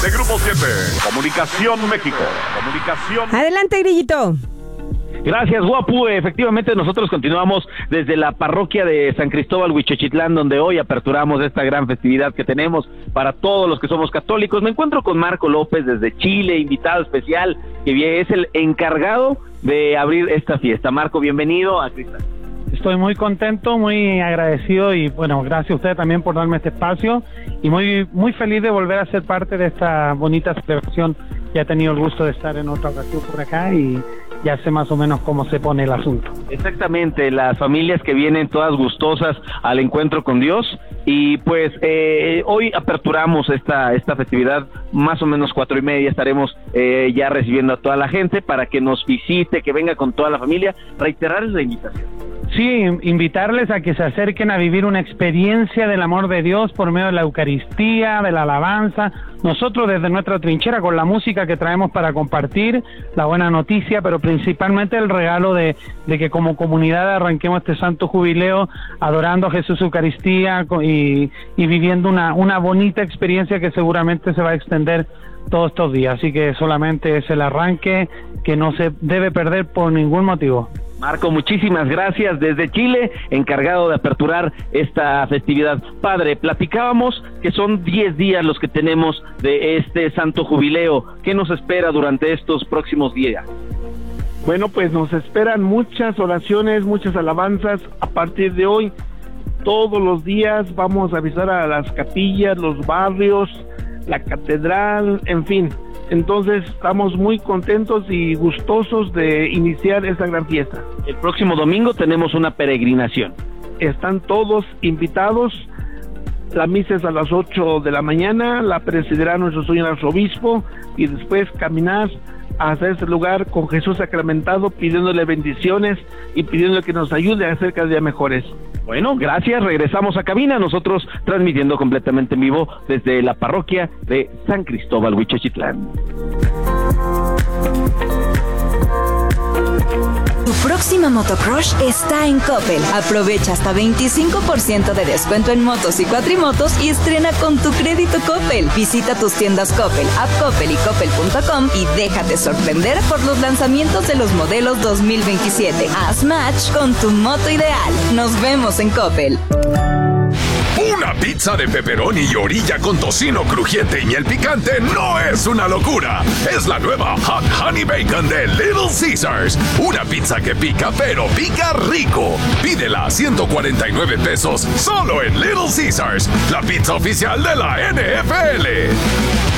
de Grupo 7. Comunicación México. Comunicación. Adelante, Grillito. Gracias, Guapu. Efectivamente, nosotros continuamos desde la parroquia de San Cristóbal, Huichochitlán, donde hoy aperturamos esta gran festividad que tenemos para todos los que somos católicos. Me encuentro con Marco López desde Chile, invitado especial, que es el encargado de abrir esta fiesta. Marco, bienvenido a Cristal. Estoy muy contento, muy agradecido y bueno, gracias a ustedes también por darme este espacio y muy feliz de volver a ser parte de esta bonita celebración. Ya he tenido el gusto de estar en otra ocasión por acá y ya sé más o menos cómo se pone el asunto. Exactamente, las familias que vienen todas gustosas al encuentro con Dios y pues hoy aperturamos esta festividad, más o menos 4:30 estaremos ya recibiendo a toda la gente para que nos visite, que venga con toda la familia, reiterarles la invitación. Sí, invitarles a que se acerquen a vivir una experiencia del amor de Dios por medio de la Eucaristía, de la alabanza. Nosotros desde nuestra trinchera con la música que traemos para compartir, la buena noticia, pero principalmente el regalo de que como comunidad arranquemos este santo jubileo adorando a Jesús Eucaristía y viviendo una bonita experiencia que seguramente se va a extender todos estos días. Así que solamente es el arranque que no se debe perder por ningún motivo. Marco, muchísimas gracias desde Chile, encargado de aperturar esta festividad. Padre, platicábamos que son 10 días los que tenemos de este santo jubileo. ¿Qué nos espera durante estos próximos días? Bueno, pues nos esperan muchas oraciones, muchas alabanzas. A partir de hoy, todos los días vamos a visitar a las capillas, los barrios, la catedral, en fin. Entonces estamos muy contentos y gustosos de iniciar esta gran fiesta. El próximo domingo tenemos una peregrinación. Están todos invitados. La misa es a las 8 de la mañana, la presidirá nuestro señor arzobispo y después caminar hasta este lugar con Jesús sacramentado, pidiéndole bendiciones y pidiéndole que nos ayude a hacer cada día mejores. Bueno, gracias, regresamos a cabina, nosotros transmitiendo completamente en vivo desde la parroquia de San Cristóbal, Huichochitlán. Tu próxima motocrush está en Coppel. Aprovecha hasta 25% de descuento en motos y cuatrimotos y estrena con tu crédito Coppel. Visita tus tiendas Coppel, app Coppel y coppel.com y déjate sorprender por los lanzamientos de los modelos 2027. Haz match con tu moto ideal. Nos vemos en Coppel. Una pizza de pepperoni y orilla con tocino crujiente y miel picante no es una locura. Es la nueva Hot Honey Bacon de Little Caesars. Una pizza que pica, pero pica rico. Pídela a 149 pesos solo en Little Caesars, la pizza oficial de la NFL.